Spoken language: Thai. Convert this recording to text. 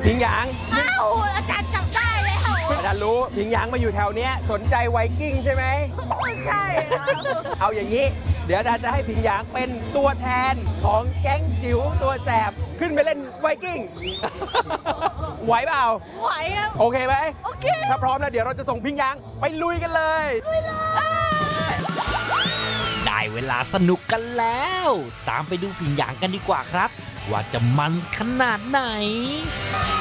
พิงหยางอ้าวอาจารย์จับได้แล้วอาจารย์รู้พิงหยางมาอยู่แถวเนี้ยสนใจไวกิ้งใช่ไหมใช่ครับเอาอย่างนี้ เดี๋ยวอาจารย์จะให้พิงหยางเป็นตัวแทนของแก๊งจิ๋วตัวแสบขึ้นไปเล่นไวกิ้ง ไหวเปล่าไหวครับโอเคไหมโอเคถ้าพร้อมแล้วเดี๋ยวเราจะส่งพิงหยางไปลุยกันเลยได้เวลาสนุกกันแล้ว ตามไปดูผิงหยางกันดีกว่าครับ ว่าจะมันขนาดไหน